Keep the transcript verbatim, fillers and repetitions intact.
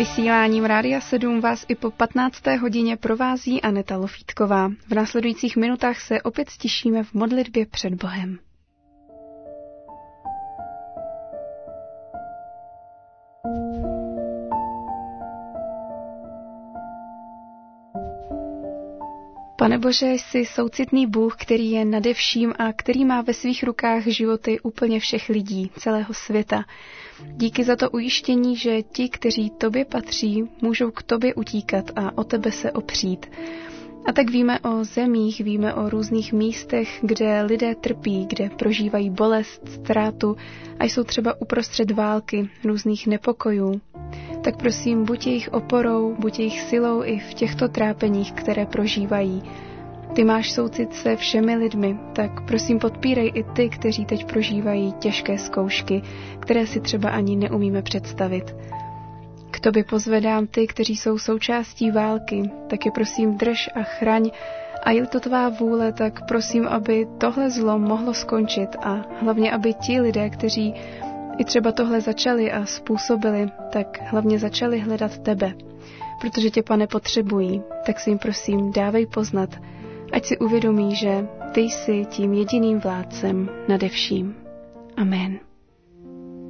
Vysíláním Rádia sedm vás i po patnácté hodině provází Aneta Lofítková. V následujících minutách se opět stišíme v modlitbě před Bohem. Pane Bože, jsi soucitný Bůh, který je nade vším a který má ve svých rukách životy úplně všech lidí, celého světa. Díky za to ujištění, že ti, kteří tobě patří, můžou k tobě utíkat a o tebe se opřít. A tak víme o zemích, víme o různých místech, kde lidé trpí, kde prožívají bolest, ztrátu a jsou třeba uprostřed války, různých nepokojů. Tak prosím, buď jejich oporou, buď jejich silou i v těchto trápeních, které prožívají. Ty máš soucit se všemi lidmi, tak prosím podpírej i ty, kteří teď prožívají těžké zkoušky, které si třeba ani neumíme představit. K tobě pozvedám ty, kteří jsou součástí války, tak je prosím drž a chraň, a je to tvá vůle, tak prosím, aby tohle zlo mohlo skončit a hlavně, aby ti lidé, kteří i třeba tohle začali a způsobili, tak hlavně začali hledat tebe. Protože tě, Pane, potřebují, tak si jim prosím dávej poznat, ať si uvědomí, že ty jsi tím jediným vládcem nade vším. Amen.